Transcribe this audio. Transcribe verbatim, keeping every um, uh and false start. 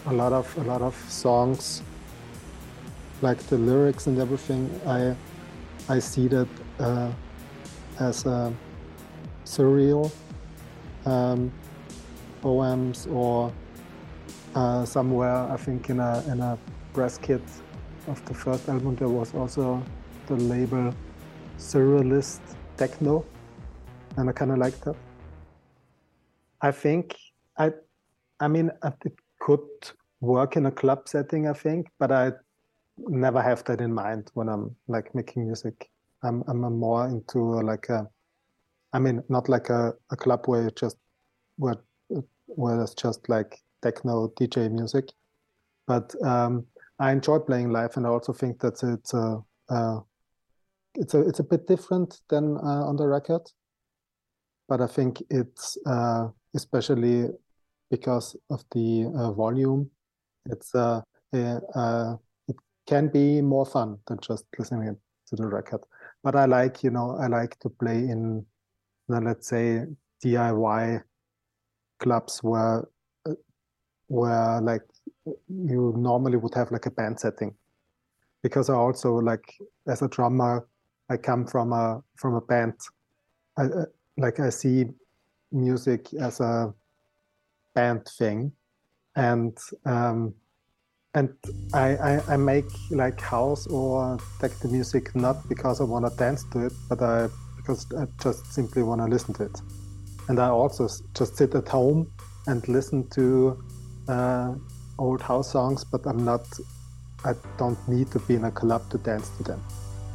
a lot of a lot of songs, like the lyrics and everything. I I see that uh, as a surreal um, poems or uh, somewhere. I think in a in a press kit of the first album there was also the label surrealist techno, and I kind of like that. I think I I mean it could work in a club setting, I think, but I never have that in mind when I'm like making music. I'm I'm more into like a, I mean, not like a, a club where you just where where it's just like techno D J music, but um, I enjoy playing live, and I also think that it's a uh, it's a it's a bit different than uh, on the record. But I think it's uh, especially because of the uh, volume, it's uh, uh, uh, it can be more fun than just listening to the record. But I like, you know, I like to play in, uh, let's say, D I Y clubs where uh, where like you normally would have like a band setting. Because I also like as a drummer, I come from a from a band. I, I like I see music as a band thing, and um, and I, I I make like house or techno music not because I want to dance to it, but I because I just simply want to listen to it. And I also just sit at home and listen to uh, old house songs, but I'm not. I don't need to be in a club to dance to them.